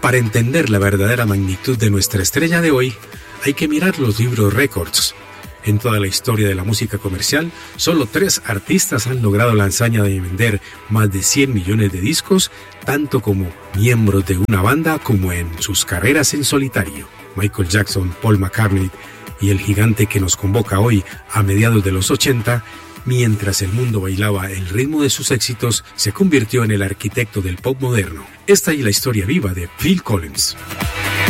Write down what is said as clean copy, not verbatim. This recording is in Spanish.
Para entender la verdadera magnitud de nuestra estrella de hoy, hay que mirar los libros récords. En toda la historia de la música comercial, solo 3 artistas han logrado la hazaña de vender más de 100 millones de discos, tanto como miembros de una banda como en sus carreras en solitario. Michael Jackson, Paul McCartney y el gigante que nos convoca hoy a mediados de los 80, mientras el mundo bailaba el ritmo de sus éxitos, se convirtió en el arquitecto del pop moderno. Esta es la historia viva de Phil Collins.